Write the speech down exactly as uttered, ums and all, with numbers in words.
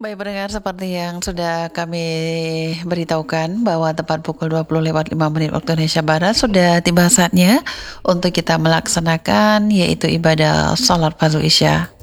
Baik pendengar, seperti yang sudah kami beritahukan bahwa tepat pukul dua puluh lewat lima menit waktu Indonesia Barat sudah tiba saatnya untuk kita melaksanakan yaitu ibadah salat fardu Isya.